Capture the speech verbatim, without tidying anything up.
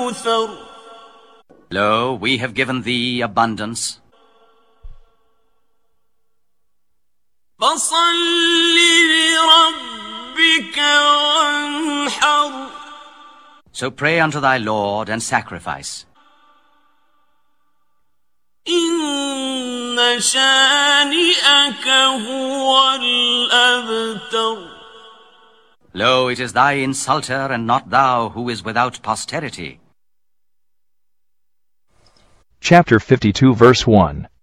الكوثر. Lo, we have given thee abundance. فصل لربك وانحر. So pray unto thy Lord and sacrifice. إن شانئك هو الأبتر. Lo, it is thy insulter, and not thou, who is without posterity. Chapter fifty-two, verse one.